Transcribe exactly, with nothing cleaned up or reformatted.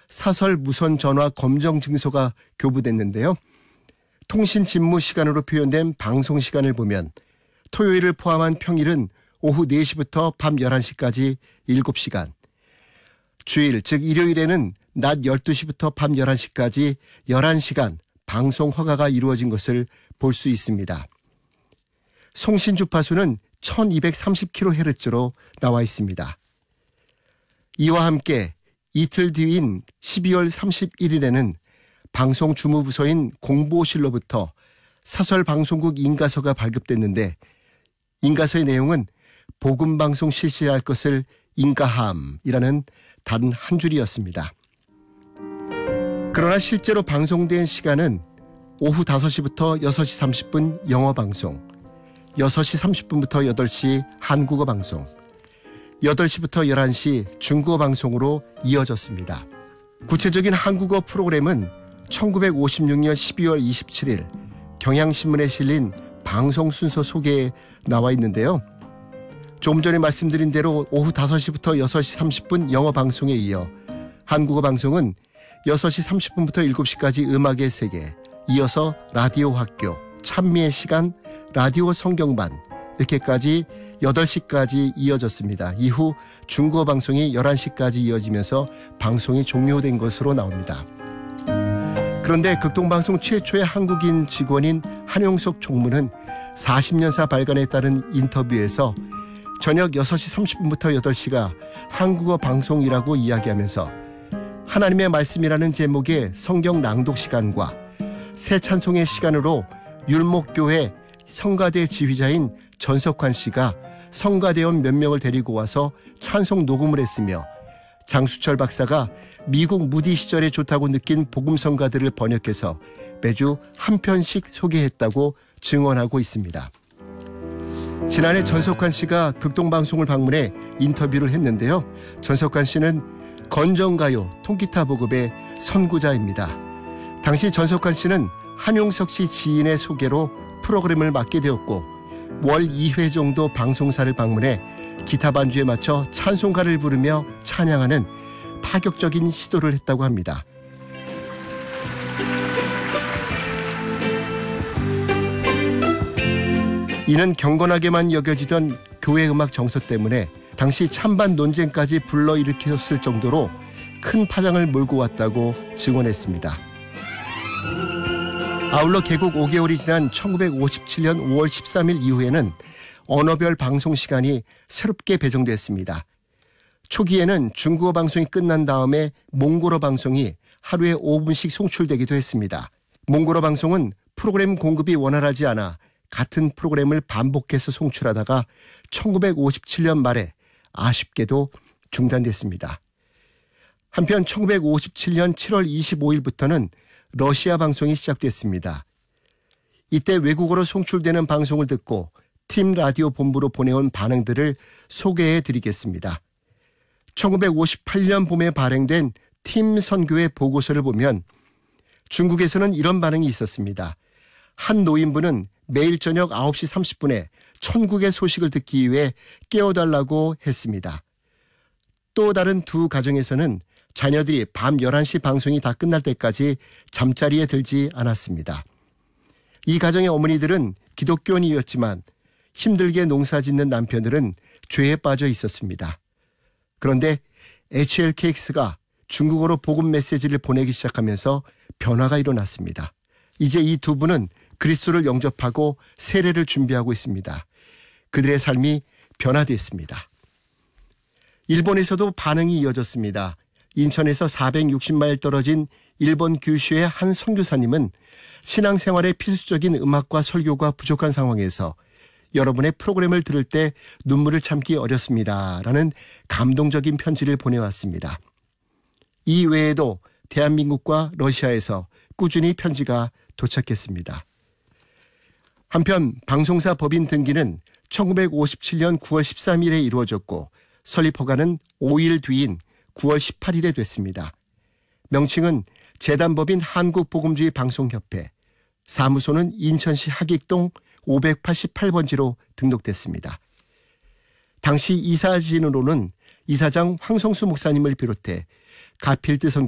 사설 무선 전화 검정 증서가 교부됐는데요. 통신 집무 시간으로 표현된 방송 시간을 보면 토요일을 포함한 평일은 오후 네 시부터 밤 열한 시까지 일곱 시간, 주일 즉 일요일에는 낮 열두 시부터 밤 열한 시까지 열한 시간 방송 허가가 이루어진 것을 볼 수 있습니다. 송신 주파수는 천이백삼십 킬로헤르츠로 나와 있습니다. 이와 함께 이틀 뒤인 십이월 삼십일일에는 방송 주무부서인 공보실로부터 사설방송국 인가서가 발급됐는데 인가서의 내용은 복음방송 실시할 것을 인가함이라는 단 한 줄이었습니다. 그러나 실제로 방송된 시간은 오후 다섯 시부터 여섯 시 삼십 분 영어방송, 여섯 시 삼십 분부터 여덟 시 한국어 방송, 여덟 시부터 열한 시 중국어 방송으로 이어졌습니다. 구체적인 한국어 프로그램은 천구백오십육 년 십이월 이십칠일 경향신문에 실린 방송 순서 소개에 나와 있는데요. 조금 전에 말씀드린 대로 오후 다섯 시부터 여섯 시 삼십 분 영어 방송에 이어 한국어 방송은 여섯 시 삼십 분부터 일곱 시까지 음악의 세계, 이어서 라디오 학교, 찬미의 시간, 라디오 성경반 이렇게까지 여덟 시까지 이어졌습니다. 이후 중국어 방송이 열한 시까지 이어지면서 방송이 종료된 것으로 나옵니다. 그런데 극동방송 최초의 한국인 직원인 한용석 총무는 사십 년사 발간에 따른 인터뷰에서 저녁 여섯 시 삼십 분부터 여덟 시가 한국어 방송이라고 이야기하면서 하나님의 말씀이라는 제목의 성경 낭독 시간과 새 찬송의 시간으로 율목교회 성가대 지휘자인 전석환 씨가 성가대원 몇 명을 데리고 와서 찬송 녹음을 했으며 장수철 박사가 미국 무디 시절에 좋다고 느낀 복음성가들을 번역해서 매주 한 편씩 소개했다고 증언하고 있습니다. 지난해 전석환 씨가 극동방송을 방문해 인터뷰를 했는데요. 전석환 씨는 건전가요 통기타 보급의 선구자입니다. 당시 전석환 씨는 한용석 씨 지인의 소개로 프로그램을 맡게 되었고 월 이 회 정도 방송사를 방문해 기타 반주에 맞춰 찬송가를 부르며 찬양하는 파격적인 시도를 했다고 합니다. 이는 경건하게만 여겨지던 교회 음악 정서 때문에 당시 찬반 논쟁까지 불러일으켰을 정도로 큰 파장을 몰고 왔다고 증언했습니다. 아울러 개국 오 개월이 지난 천구백오십칠 년 오월 십삼일 이후에는 언어별 방송 시간이 새롭게 배정됐습니다. 초기에는 중국어 방송이 끝난 다음에 몽골어 방송이 하루에 오 분씩 송출되기도 했습니다. 몽골어 방송은 프로그램 공급이 원활하지 않아 같은 프로그램을 반복해서 송출하다가 천구백오십칠 년 말에 아쉽게도 중단됐습니다. 한편 천구백오십칠 년 칠월 이십오일부터는 러시아 방송이 시작됐습니다. 이때 외국어로 송출되는 방송을 듣고 팀 라디오 본부로 보내온 반응들을 소개해 드리겠습니다. 천구백오십팔 년 봄에 발행된 팀 선교의 보고서를 보면 중국에서는 이런 반응이 있었습니다. 한 노인분은 매일 저녁 아홉 시 삼십 분에 천국의 소식을 듣기 위해 깨워달라고 했습니다. 또 다른 두 가정에서는 자녀들이 밤 열한 시 방송이 다 끝날 때까지 잠자리에 들지 않았습니다. 이 가정의 어머니들은 기독교인이었지만 힘들게 농사짓는 남편들은 죄에 빠져 있었습니다. 그런데 에이치엘케이엑스가 중국어로 복음 메시지를 보내기 시작하면서 변화가 일어났습니다. 이제 이 두 분은 그리스도를 영접하고 세례를 준비하고 있습니다. 그들의 삶이 변화됐습니다. 일본에서도 반응이 이어졌습니다. 인천에서 사백육십 마일 떨어진 일본 규슈의 한 선교사님은 신앙생활에 필수적인 음악과 설교가 부족한 상황에서 여러분의 프로그램을 들을 때 눈물을 참기 어렵습니다. 라는 감동적인 편지를 보내왔습니다. 이 외에도 대한민국과 러시아에서 꾸준히 편지가 도착했습니다. 한편 방송사 법인 등기는 천구백오십칠 년 구월 십삼일에 이루어졌고 설립 허가는 오 일 뒤인 구월 십팔일에 됐습니다. 명칭은 재단법인 한국복음주의 방송협회, 사무소는 인천시 하객동 오백팔십팔 번지로 등록됐습니다. 당시 이사진으로는 이사장 황성수 목사님을 비롯해 가필드 선교